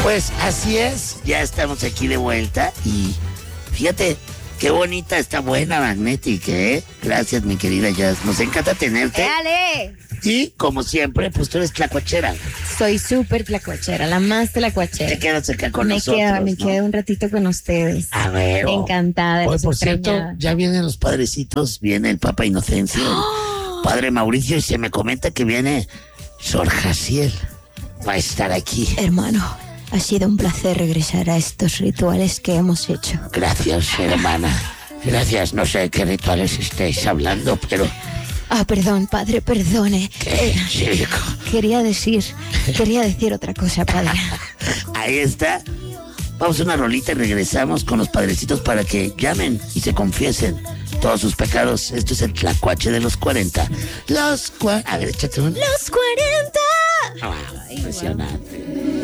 Pues así es, ya estamos aquí de vuelta y fíjate qué bonita, está buena Magnetic, ¿eh? Gracias, mi querida Jazz, nos encanta tenerte. ¡Dale! Y como siempre, pues tú eres tlacuachera. Soy súper tlacuachera, la más Te tlacuachera. quedas acá con Me nosotros, me ¿no? quedo un ratito con ustedes. A ver. Encantada de Hoy, los por cierto, extrañaba. ya vienen los padrecitos, viene el Papa Inocencio, el Padre Mauricio, y se me comenta que viene Sor Jaciel. Va a estar aquí. Hermano, ha sido un placer regresar a estos rituales que hemos hecho. Gracias, hermana. Gracias, no sé qué rituales estáis hablando, pero... Perdón, padre, perdone. ¿Qué, chico? Quería decir otra cosa, padre. Ahí está. Vamos a una rolita y regresamos con los padrecitos para que llamen y se confiesen todos sus pecados. Esto es el tlacuache de los 40. A ver, échate un... ¡Los 40! Impresionante.